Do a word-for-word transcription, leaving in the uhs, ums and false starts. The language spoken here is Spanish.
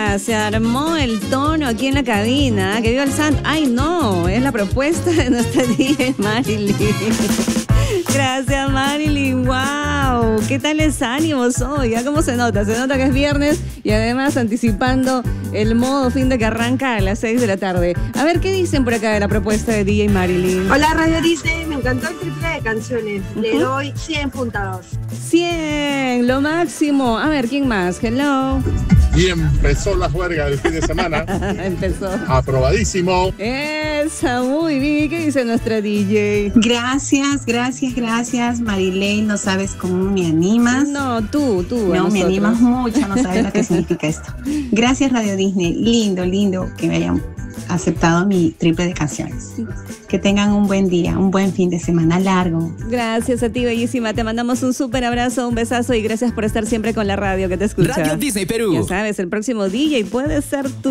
Mira, se armó el tono aquí en la cabina. Que viva el santo. Ay, no, es la propuesta de nuestra D J Marilyn. Gracias, Marilyn. Wow, ¿qué tales ánimos hoy? ¿Ya cómo se nota? Se nota que es viernes y además anticipando el modo fin de que arranca a las seis de la tarde. A ver, ¿qué dicen por acá de la propuesta de D J Marilyn? Hola, Radio Disney. Me encantó el triple de canciones. Le Uh-huh. doy cien puntados. cien, lo máximo. A ver, ¿quién más? Hello. Y empezó la juerga del fin de semana. Empezó. Aprobadísimo. Esa, muy bien. ¿Y qué dice nuestra D J? Gracias, gracias, gracias, Marilyn. No sabes cómo me animas. No, tú, tú. a No, me nosotros. animas mucho, no sabes lo que significa esto. Gracias, Radio Disney. Lindo, lindo que me hayan aceptado mi triple de canciones. Que tengan un buen día, un buen fin de semana largo. Gracias a ti, bellísima. Te mandamos un súper abrazo, un besazo y gracias por estar siempre con la radio que te escucha. Radio Disney Perú. Ya sabes, el próximo D J puede ser tú.